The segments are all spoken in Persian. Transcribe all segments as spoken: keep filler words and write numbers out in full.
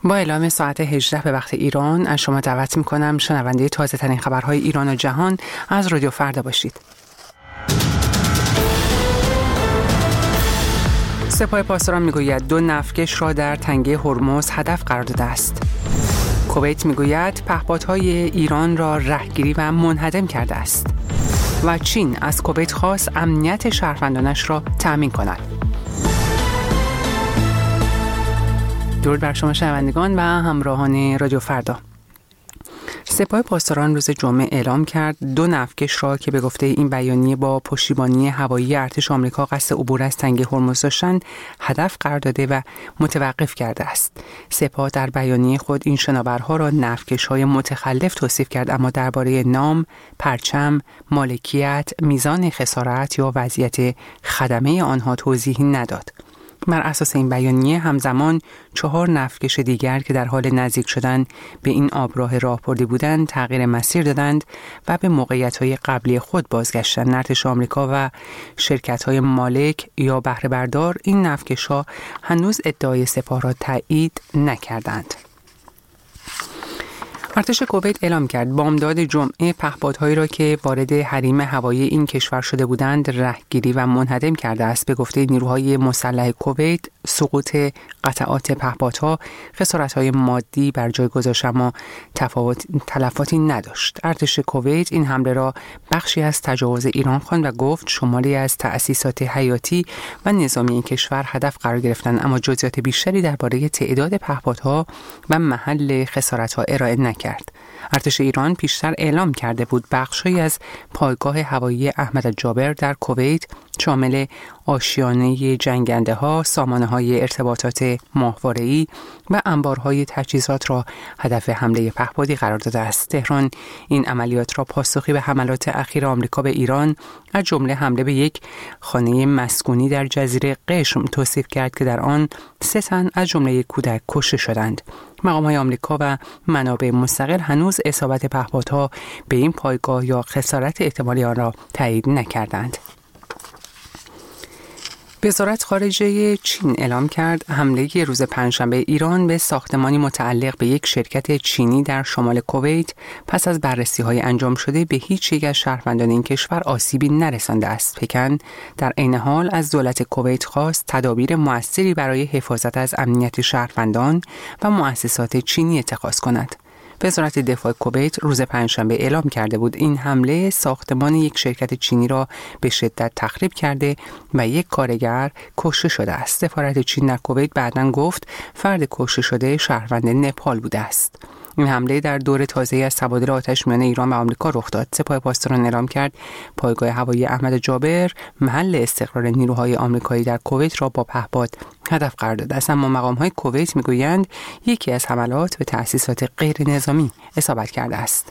با اعلام ساعت هجده به وقت ایران از شما دعوت می‌کنم شنونده تازه ترین خبرهای ایران و جهان از رادیو فردا باشید. سپاه پاسداران میگوید دو نفتکش را در تنگه هرمز هدف قرار داده است. کویت میگوید پهپادهای ایران را رهگیری و منهدم کرده است. و چین از کویت خواست امنیت شهروندانش را تأمین کند. درود بر شما شنوندگان و همراهان رادیو فردا. سپاه پاسداران روز جمعه اعلام کرد دو نفتکش را که به گفته این بیانیه با پشتیبانی هوایی ارتش آمریکا قصد عبور از تنگه هرمز داشتند هدف قرار داده و متوقف کرده است. سپاه در بیانیه خود این شناورها را نفتکش‌های متخلف توصیف کرد، اما درباره نام، پرچم، مالکیت، میزان خسارت یا وضعیت خدمه آنها توضیحی نداد. بر اساس این بیانیه همزمان چهار نفتکش دیگر که در حال نزدیک شدن به این آبراه راهبردی بودند تغییر مسیر دادند و به موقعیت‌های قبلی خود بازگشتند. ارتش آمریکا و شرکت‌های مالک یا بهره بردار این نفتکش‌ها هنوز ادعای سپاه را تایید نکردند. ارتش کویت اعلام کرد بامداد جمعه پهپادهایی را که وارد حریم هوایی این کشور شده بودند رهگیری و منهدم کرده است. به گفته نیروهای مسلح کویت سقوط قطعات پهپادها خسارت‌های مادی بر جای گذاشت اما تفاوت تلفاتی نداشت. ارتش کویت این حمله را بخشی از تجاوز ایران خواند و گفت شماری از تأسیسات حیاتی و نظامی این کشور هدف قرار گرفتند، اما جزئیات بیشتری درباره تعداد پهپادها و محل خسارت‌ها ارائه نکرد. کرد. ارتش ایران پیشتر اعلام کرده بود بخشی از پایگاه هوایی احمد جابر در کویت شامل آشیانه جنگنده ها، سامانه های ارتباطات ماهواره‌ای و انبارهای تجهیزات را هدف حمله پهپادی قرار داده است. تهران این عملیات را پاسخی به حملات اخیر آمریکا به ایران از جمله حمله به یک خانه مسکونی در جزیره قشم توصیف کرد که در آن سه تن از جمله یک کودک کشته شدند. مقام‌های آمریکا و منابع مستقل هنوز اصابت پهپادها به این پایگاه یا خسارت احتمالی آن را تایید نکردند. وزارت خارجه چین اعلام کرد حمله روز پنجشنبه ایران به ساختمانی متعلق به یک شرکت چینی در شمال کویت پس از بررسی‌های انجام شده به هیچ یک از شهروندان این کشور آسیبی نرسانده است. پکن در عین حال از دولت کویت خواست تدابیر مؤثری برای حفاظت از امنیت شهروندان و مؤسسات چینی اتخاذ کند. وزارت دفاع کویت روز پنجشنبه اعلام کرده بود این حمله ساختمان یک شرکت چینی را به شدت تخریب کرده و یک کارگر کشته شده است. سفارت چین در کویت بعداً گفت فرد کشته شده شهروند نپال بوده است. این حمله در دور تازه‌ای از تبادل آتش میان ایران و آمریکا رخ داد. سپاه پاسداران اعلام کرد پایگاه هوایی احمد جابر محل استقرار نیروهای آمریکایی در کویت را با پهپاد هدف قرار داده است، اما مقام‌های کویت میگویند یکی از حملات به تأسیسات غیر نظامی اصابت کرده است.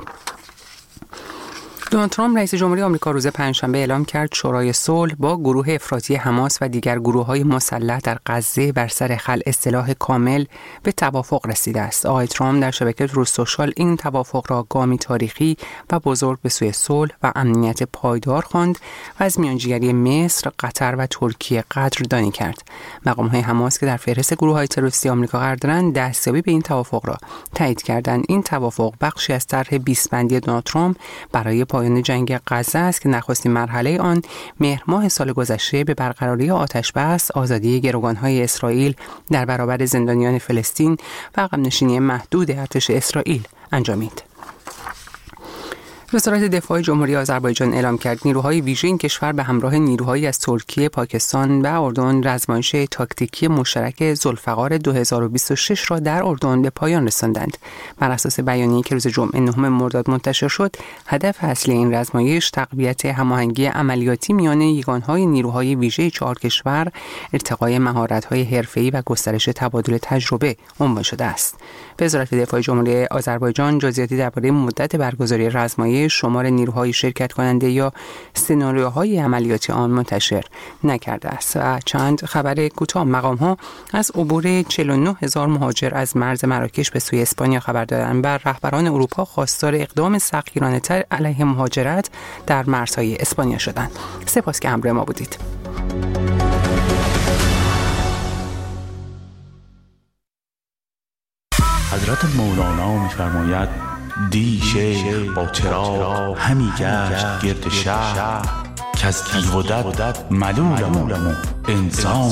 دونالد ترامپ رئیس جمهوری آمریکا روز پنجشنبه اعلام کرد شورای صلح با گروه افراطی حماس و دیگر گروه‌های مسلح در غزه بر سر خلع سلاح کامل به توافق رسیده است. آقای ترامپ در شبکه روز سوشال این توافق را گامی تاریخی و بزرگ به سوی صلح و امنیت پایدار خواند و از میانجیگری مصر، قطر و ترکیه قدردانی کرد. مقام‌های حماس که در فهرست گروه‌های تروریستی آمریکا قرار دارند دستیابی به این توافق را تایید کردند. این توافق بخشی از طرح بیست بندی دونالد ترامپ برای پایان جنگ غزه است که نخستین مرحله آن مهر ماه سال گذشته به برقراری آتش بس، آزادی گروگان‌های اسرائیل در برابر زندانیان فلسطین و عقب‌نشینی محدود ارتش اسرائیل انجامید. وزارت دفاع جمهوری آذربایجان اعلام کرد نیروهای ویژه این کشور به همراه نیروهایی از ترکیه، پاکستان و اردن آزمایش تاکتیکی مشترک ذوالفقار دو هزار و بیست و شش را در اردن به پایان رساندند. بر اساس بیانیه‌ای که روز جمعه نهم مرداد منتشر شد، هدف اصلی این آزمایش تقویت هماهنگی عملیاتی میان یگان‌های نیروهای ویژه چهار کشور، ارتقای مهارت‌های حرفه‌ای و گسترش تبادل تجربه عنوان شده است. وزارت دفاع جمهوری آذربایجان جزئیاتی درباره مدت برگزاری آزمایش، شمار نیروهای شرکت کننده یا سناریوهای عملیاتی آن منتشر نکرده است. و چند خبر کوتاه: مقام‌ها از عبور چهل و نه هزار مهاجر از مرز مراکش به سوی اسپانیا خبر دادند. بر رهبران اروپا خواستار اقدام سختگیرانه‌تر علیه مهاجرت در مرزهای اسپانیا شدند. سپاس که همراه ما بودید. حضرت مولانا می‌فرماید دی شیخ با چراغ همی گشت گرد شهر که از دیودت ملولم و انسان